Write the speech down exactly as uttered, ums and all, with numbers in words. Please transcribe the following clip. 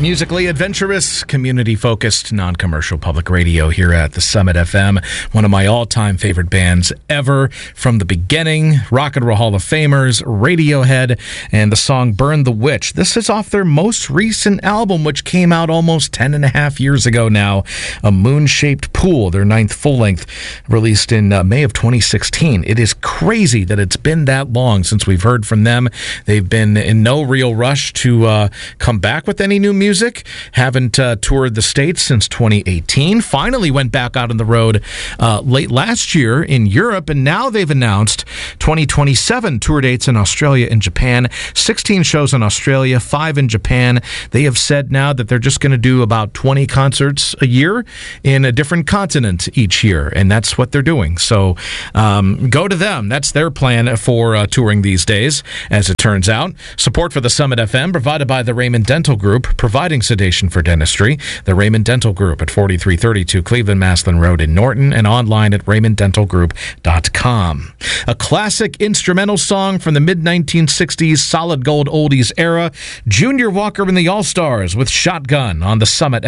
Musically adventurous, community-focused, non-commercial public radio here at the Summit F M. One of my all-time favorite bands ever from the beginning. Rock and Roll Hall of Famers, Radiohead, and the song Burn the Witch. This is off their most recent album, which came out almost ten and a half years ago now. A Moon-Shaped Pool, their ninth full-length, released in uh, May of twenty sixteen. It is crazy that it's been that long since we've heard from them. They've been in no real rush to uh, come back with any new music. Haven't uh, toured the States since twenty eighteen. Finally went back out on the road uh, late last year in Europe, and now they've announced twenty twenty-seven tour dates in Australia and Japan. sixteen shows in Australia, five in Japan. They have said now that they're just going to do about twenty concerts a year in a different continent each year, and that's what they're doing. So um, go to them. That's their plan for uh, touring these days, as it turns out. Support for the Summit F M provided by the Raymond Dental Group, providing sedation for dentistry. The Raymond Dental Group at forty-three thirty-two Cleveland Maslin Road in Norton, and online at raymond dental group dot com. A classic instrumental song from the mid nineteen sixties solid gold oldies era. Junior Walker and the All-Stars with Shotgun on the Summit